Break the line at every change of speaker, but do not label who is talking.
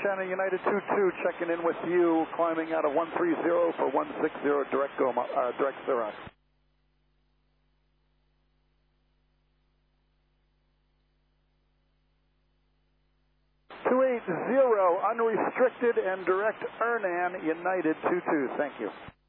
Shannon United 22 checking in with you, climbing out of 130 for 160 direct Xerox. 280 unrestricted and direct Ernan United 22. Thank you.